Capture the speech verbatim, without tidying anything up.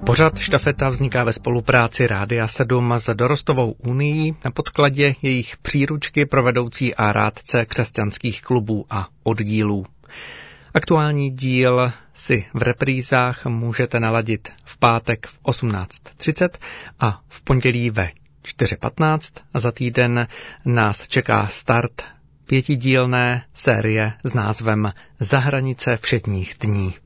Pořad Štafeta vzniká ve spolupráci Rádia sedm s Dorostovou unií na podkladě jejich příručky pro vedoucí a rádce křesťanských klubů a oddílů. Aktuální díl si v reprízách můžete naladit v pátek v osmnáct třicet a v pondělí ve čtyři patnáct a za týden nás čeká start pětidílné série s názvem Za hranice všedních dní.